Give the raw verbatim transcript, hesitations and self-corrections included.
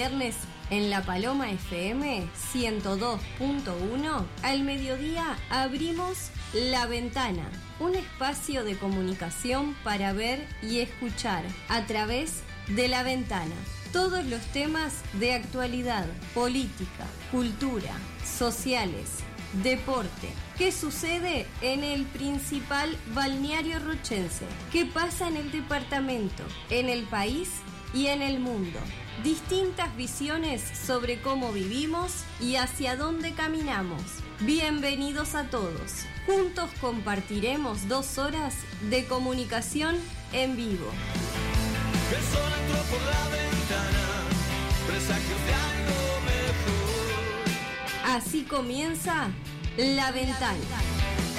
viernes en La Paloma F M ciento dos punto uno, al mediodía abrimos La Ventana, un espacio de comunicación para ver y escuchar a través de la ventana. Todos los temas de actualidad, política, cultura, sociales, deporte. ¿Qué sucede en el principal balneario rochense? ¿Qué pasa en el departamento, en el país y en el mundo? Distintas visiones sobre cómo vivimos y hacia dónde caminamos. Bienvenidos a todos. Juntos compartiremos dos horas de comunicación en vivo. El sol entró por la ventana, presagios de algo mejor. Así comienza La Ventana.